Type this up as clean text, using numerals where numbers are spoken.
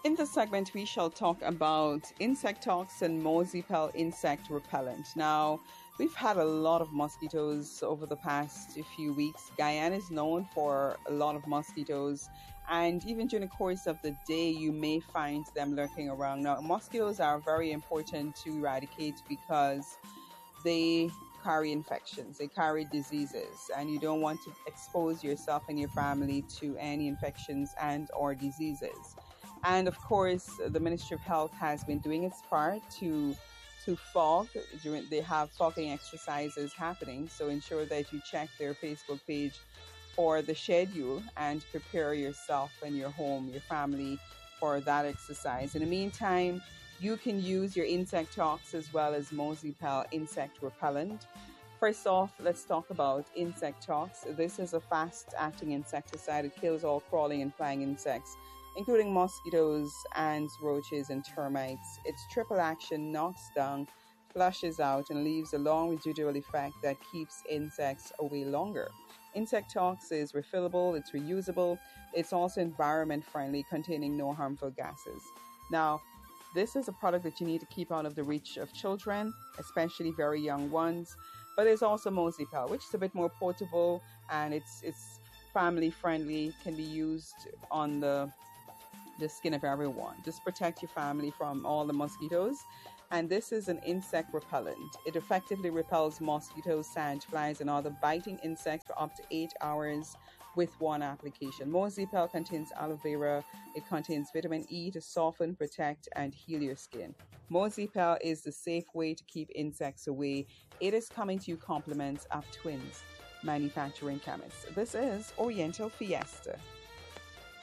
In this segment, we shall talk about insect toxin Mosipel insect repellent. Now, we've had a lot of mosquitoes over the past few weeks. Guyana is known for a lot of mosquitoes, and even during the course of the day, you may find them lurking around. Now, mosquitoes are very important to eradicate because they carry infections, they carry diseases, and you don't want to expose yourself and your family to any infections and or diseases. And of course, the Ministry of Health has been doing its part to fog during they have fogging exercises happening. So ensure that you check their Facebook page for the schedule and prepare yourself and your home, your family for that exercise. In the meantime, you can use your insect tox as well as Mosipel insect repellent. First off, let's talk about insect tox. This is a fast-acting insecticide. It kills all crawling and flying insects, including mosquitoes, ants, roaches, and termites. Its triple action knocks down, flushes out, and leaves a long residual effect that keeps insects away longer. Insect tox is refillable, it's reusable, it's also environment friendly, containing no harmful gases. Now, this is a product that you need to keep out of the reach of children, especially very young ones. But there's also Mosipel, which is a bit more portable and it's family friendly, can be used on the skin of everyone. Just protect your family from all the mosquitoes. And this is an insect repellent. It effectively repels mosquitoes, sandflies, and other biting insects for up to 8 hours with one application. Mosipel contains aloe vera. It contains vitamin E to soften, protect, and heal your skin. Mosipel is the safe way to keep insects away. It is coming to you compliments of Twins Manufacturing Chemists. This is Oriental Fiesta.